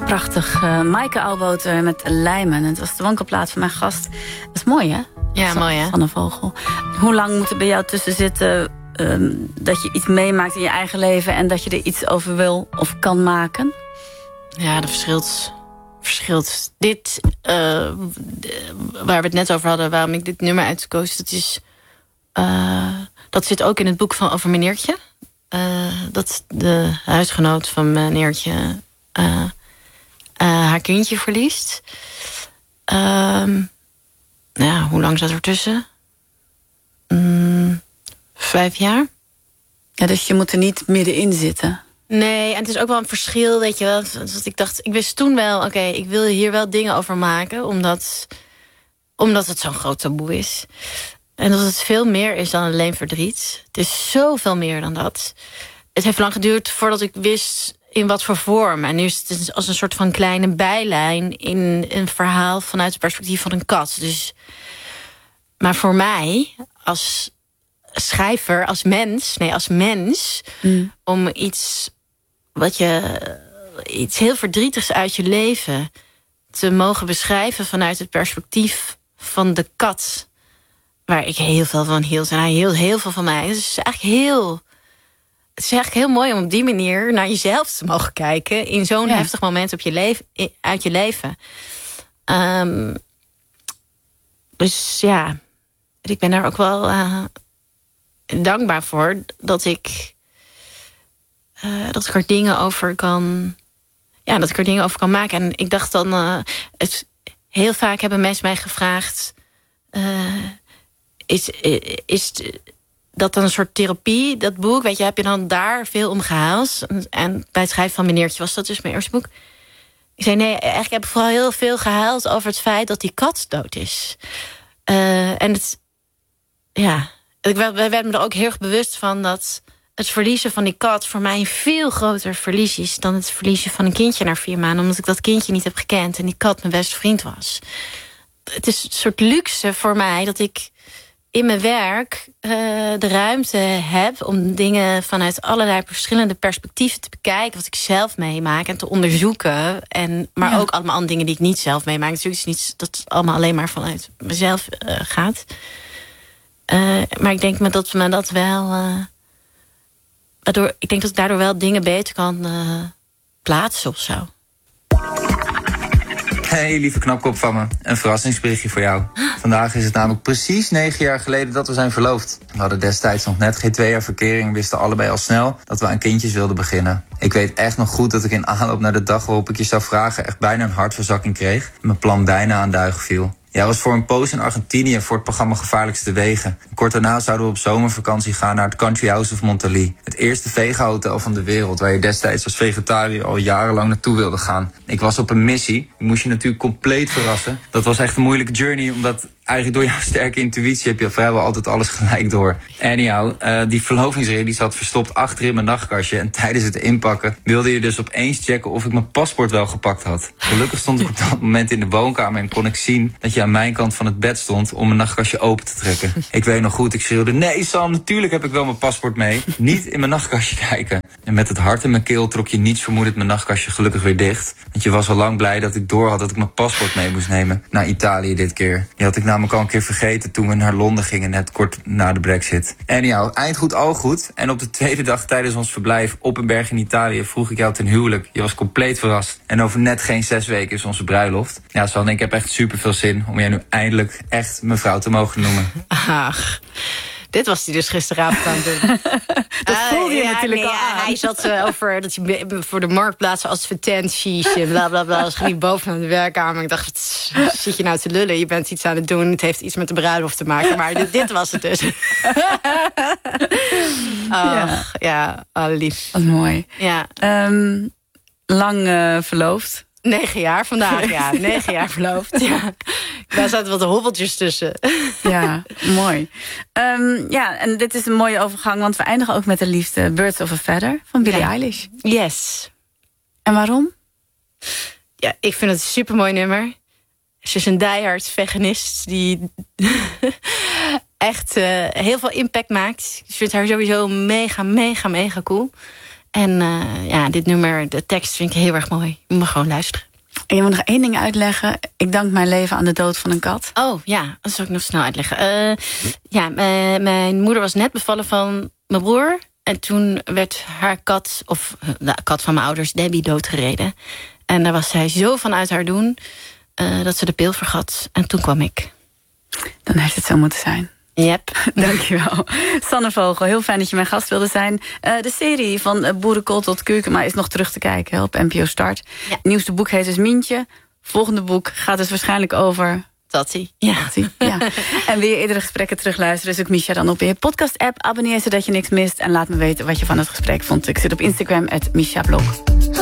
Prachtig. Maaike Oudboter met Lijmen. Het was de wankelplaat van mijn gast. Dat is mooi, hè? Ja, mooi, hè? Van een vogel. Hoe lang moet er bij jou tussen zitten dat je iets meemaakt in je eigen leven en dat je er iets over wil of kan maken? Ja, dat verschilt. Dit, waar we het net over hadden, waarom ik dit nummer uitkoos, dat zit ook in het boek van over meneertje. Dat de huisgenoot van meneertje haar kindje verliest. Hoe lang zat er tussen? 5 jaar. Ja, dus je moet er niet middenin zitten. Nee, en het is ook wel een verschil, weet je wel. Dat ik dacht, ik wist toen wel, oké, ik wil hier wel dingen over maken, omdat het zo'n groot taboe is. En dat het veel meer is dan alleen verdriet. Het is zoveel meer dan dat. Het heeft lang geduurd voordat ik wist in wat voor vorm. En nu is het als een soort van kleine bijlijn in een verhaal vanuit het perspectief van een kat. Dus, maar voor mij, als schrijver, als mens, om iets heel verdrietigs uit je leven te mogen beschrijven vanuit het perspectief van de kat, waar ik heel veel van hield. En hij hield heel veel van mij. Dus het is eigenlijk heel mooi om op die manier naar jezelf te mogen kijken in zo'n heftig moment uit je leven. Dus ja, ik ben daar ook wel dankbaar voor dat ik er dingen over kan. Ja, dat ik er dingen over kan maken. En ik dacht dan, heel vaak hebben mensen mij gevraagd, is dat dan een soort therapie, dat boek? Weet je, heb je dan daar veel om gehaald? En bij het schrijven van meneertje was dat dus mijn eerste boek. Ik zei, nee, eigenlijk heb ik vooral heel veel gehaald over het feit dat die kat dood is. Ik werd me er ook heel erg bewust van dat het verliezen van die kat voor mij een veel groter verlies is dan het verliezen van een kindje na 4 maanden. Omdat ik dat kindje niet heb gekend en die kat mijn beste vriend was. Het is een soort luxe voor mij dat ik in mijn werk de ruimte heb om dingen vanuit allerlei verschillende perspectieven te bekijken, wat ik zelf meemaak en te onderzoeken. Maar ook allemaal andere dingen die ik niet zelf meemaak. Natuurlijk is het niet dat het allemaal alleen maar vanuit mezelf gaat. Maar ik denk dat me dat wel. Ik denk dat ik daardoor wel dingen beter kan plaatsen of zo. Hey, lieve knapkop van me. Een verrassingsberichtje voor jou. Vandaag is het namelijk precies 9 jaar geleden dat we zijn verloofd. We hadden destijds nog net geen 2 jaar verkering en wisten allebei al snel dat we aan kindjes wilden beginnen. Ik weet echt nog goed dat ik in aanloop naar de dag waarop ik je zou vragen echt bijna een hartverzakking kreeg en mijn plan bijna aan duigen viel. Jij was voor een poos in Argentinië voor het programma Gevaarlijkste Wegen. Kort daarna zouden we op zomervakantie gaan naar het Country House of Montali. Het eerste vegahotel van de wereld, waar je destijds als vegetariër al jarenlang naartoe wilde gaan. Ik was op een missie. Ik moest je natuurlijk compleet verrassen. Dat was echt een moeilijke journey, omdat eigenlijk door jouw sterke intuïtie heb je vrijwel altijd alles gelijk door. Anyhow, die verlovingsring die zat verstopt achter in mijn nachtkastje. En tijdens het inpakken wilde je dus opeens checken of ik mijn paspoort wel gepakt had. Gelukkig stond ik op dat moment in de woonkamer en kon ik zien dat je aan mijn kant van het bed stond om mijn nachtkastje open te trekken. Ik weet nog goed, ik schreeuwde, nee Sam, natuurlijk heb ik wel mijn paspoort mee. Niet in mijn nachtkastje kijken. En met het hart in mijn keel trok je niets vermoedend mijn nachtkastje gelukkig weer dicht. Want je was al lang blij dat ik door had dat ik mijn paspoort mee moest nemen. Naar Italië dit keer. Die had ik namelijk al een keer vergeten toen we naar Londen gingen, net kort na de Brexit. Anyhow, eind goed al goed. En op de tweede dag tijdens ons verblijf op een berg in Italië vroeg ik jou ten huwelijk. Je was compleet verrast. En over net geen 6 weken is onze bruiloft. Ja, Sanne, ik heb echt super veel zin om jij nu eindelijk echt mijn vrouw te mogen noemen. Ach, dit was hij dus gisteravond aan het doen. Dat voelde je natuurlijk al aan. Hij zat over dat hij voor de marktplaats advertenties en blablabla. Als niet boven de werkkamer. Ik dacht, wat zit je nou te lullen? Je bent iets aan het doen. Het heeft iets met de bruiloft te maken. Maar dit was het dus. Ach, ja, lief. Wat mooi. Ja. Lang verloofd. 9 jaar vandaag, ja. 9 jaar verloofd, ja. Daar zaten wat hobbeltjes tussen. Ja, mooi. En dit is een mooie overgang, want we eindigen ook met de liefde Birds of a Feather van Billie Eilish. Yes. En waarom? Ja, ik vind het een supermooi nummer. Ze is een diehard veganist die echt heel veel impact maakt. Ik vind haar sowieso mega, mega, mega cool. En dit nummer, de tekst vind ik heel erg mooi. Je moet gewoon luisteren. En je moet nog 1 ding uitleggen. Ik dank mijn leven aan de dood van een kat. Oh ja, dat zal ik nog snel uitleggen. Mijn moeder was net bevallen van mijn broer. En toen werd haar kat, of de kat van mijn ouders, Debbie, doodgereden. En daar was zij zo van uit haar doen dat ze de pil vergat. En toen kwam ik. Dan heeft het zo moeten zijn. Yep. Dankjewel. Sanne Vogel, heel fijn dat je mijn gast wilde zijn. De serie van Boerenkool tot Keukenma is nog terug te kijken op NPO Start. Ja. Het nieuwste boek heet dus Mientje. Volgende boek gaat dus waarschijnlijk over... Tati. Ja. Ja. En wil je eerdere gesprekken terugluisteren, zoek Misha dan op in je podcast-app. Abonneer zodat je niks mist en laat me weten wat je van het gesprek vond. Ik zit op Instagram @MishaBlog.